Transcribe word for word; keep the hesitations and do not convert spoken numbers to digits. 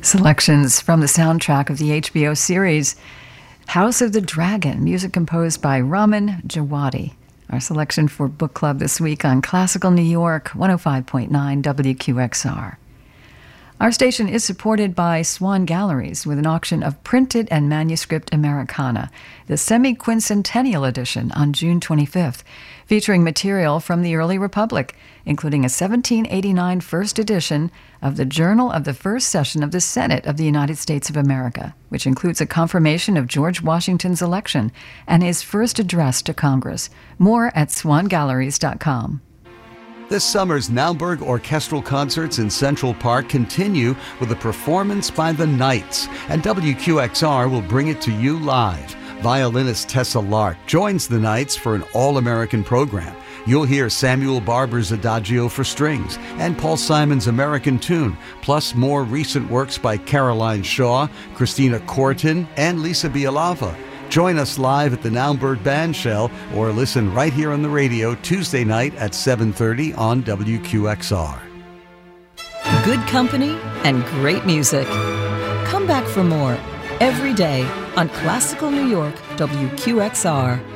Selections from the soundtrack of the H B O series House of the Dragon, music composed by Ramin Djawadi. Our selection for book club this week on Classical New York, one oh five point nine W Q X R. Our station is supported by Swan Galleries with an auction of printed and manuscript Americana, the semi-quincentennial edition on June twenty-fifth, featuring material from the early Republic, including a seventeen eighty-nine first edition of the Journal of the First Session of the Senate of the United States of America, which includes a confirmation of George Washington's election and his first address to Congress. More at swan galleries dot com. This summer's Naumburg Orchestral Concerts in Central Park continue with a performance by the Knights, and W Q X R will bring it to you live. Violinist Tessa Lark joins the Knights for an all-American program. You'll hear Samuel Barber's Adagio for strings and Paul Simon's American Tune, plus more recent works by Caroline Shaw, Christina Corton, and Lisa Bialava. Join us live at the Naumburg Bandshell or listen right here on the radio Tuesday night at seven thirty on W Q X R. Good company and great music. Come back for more every day on Classical New York W Q X R.